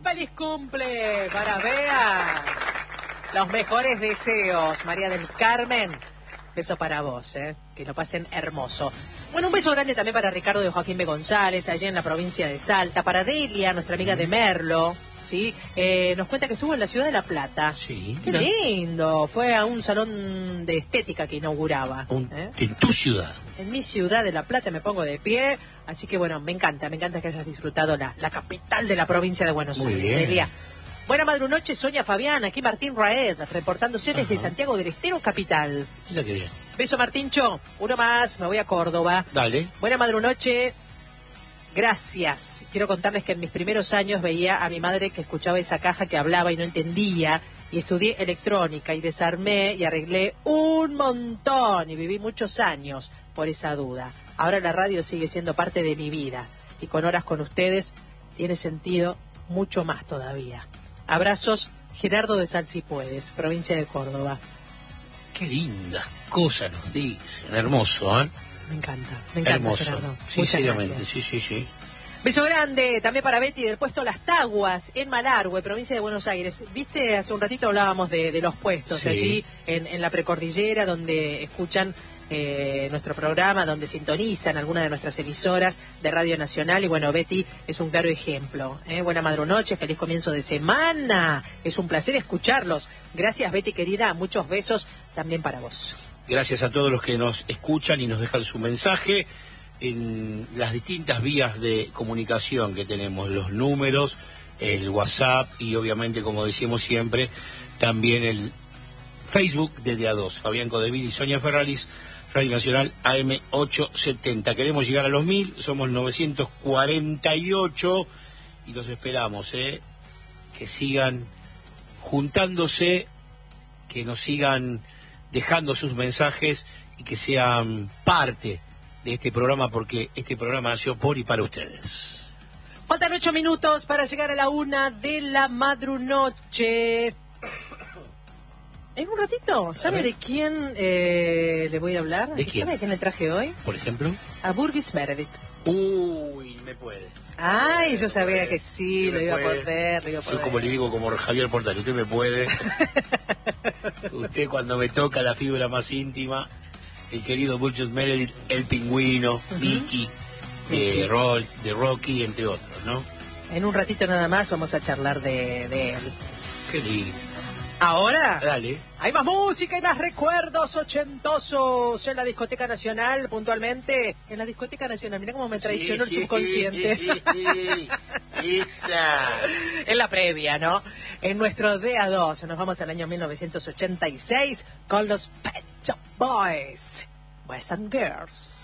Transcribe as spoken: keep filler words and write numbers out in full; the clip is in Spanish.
feliz cumple para Bea. Los mejores deseos, María del Carmen. Beso para vos, ¿eh? Que lo pasen hermoso. Bueno, un beso grande también para Ricardo de Joaquín B. González, allá en la provincia de Salta. Para Delia, nuestra amiga de Merlo, ¿sí? Eh, nos cuenta que estuvo en la ciudad de La Plata. Sí. Qué mira. lindo. Fue a un salón de estética que inauguraba. Un, ¿eh? En tu ciudad. En mi ciudad de La Plata me pongo de pie. Así que bueno, me encanta, me encanta que hayas disfrutado la, la capital de la provincia de Buenos Muy Aires. bien. Delia. Buena madrunoche, Sonia Fabián, aquí Martín Raed, reportándose desde Ajá. Santiago del Estero, capital. Mira qué bien. Beso, Martíncho. Uno más, me voy a Córdoba. Dale. Buena madrunoche. Gracias. Quiero contarles que en mis primeros años veía a mi madre que escuchaba esa caja que hablaba y no entendía. Y estudié electrónica y desarmé y arreglé un montón. Y viví muchos años por esa duda. Ahora la radio sigue siendo parte de mi vida. Y con horas con ustedes tiene sentido mucho más todavía. Abrazos, Gerardo de Salsipuedes, provincia de Córdoba. Qué lindas cosas nos dicen. Hermoso, ¿eh? Me encanta, me encanta, Hermoso. Gerardo. Muchas Sinceramente, gracias. sí, sí, sí. Beso grande también para Betty del puesto Las Taguas, en Malargüe, provincia de Buenos Aires. Viste, hace un ratito hablábamos de, de los puestos Sí. allí en, en la precordillera, donde escuchan eh, nuestro programa, donde sintonizan algunas de nuestras emisoras de Radio Nacional. Y bueno, Betty es un claro ejemplo. ¿eh? Buena madrunoche, feliz comienzo de semana. Es un placer escucharlos. Gracias, Betty querida. Muchos besos también para vos. Gracias a todos los que nos escuchan y nos dejan su mensaje en las distintas vías de comunicación que tenemos, los números, el WhatsApp y obviamente, como decimos siempre, también el Facebook de D A dos, Fabián Codevil y Sonia Ferraris, Radio Nacional A M ochocientos setenta. Queremos llegar a los mil, somos novecientos cuarenta y ocho y los esperamos, ¿eh? Que sigan juntándose, que nos sigan dejando sus mensajes y que sean parte de este programa, porque este programa nació por y para ustedes. Faltan ocho minutos para llegar a la una de la madrunoche. En un ratito, ¿sabe de quién eh, le voy a hablar? ¿De quién? ¿Sabe de quién le traje hoy? Por ejemplo. A Burgess Meredith. Uy, me puede. Ay, yo Me sabía puede. que sí, Sí, lo me iba a puede. poder, lo iba a Yo poder. como le digo, como Javier Portal, usted me puede. Usted cuando me toca la fibra más íntima, el querido Burgess Meredith, el pingüino, uh-huh. Mickey, de, Roll, de Rocky, entre otros, ¿no? En un ratito nada más vamos a charlar de, de él. Qué lindo. Ahora, Dale. Hay más música y más recuerdos ochentosos en la Discoteca Nacional, puntualmente. En la Discoteca Nacional, mirá cómo me traicionó Sí, el subconsciente. Esa. En la previa, ¿no? En nuestro D A dos, nos vamos al año mil novecientos ochenta y seis con los Pet Shop Boys, Boys and Girls.